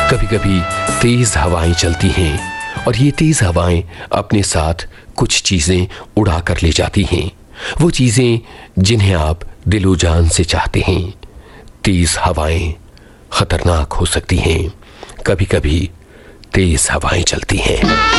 कभी कभी तेज हवाएं चलती हैं और ये तेज हवाएं अपने साथ कुछ चीजें उड़ा कर ले जाती हैं, वो चीजें जिन्हें आप दिलो जान से चाहते हैं। तेज हवाएं खतरनाक हो सकती हैं, कभी कभी तेज हवाएं चलती हैं।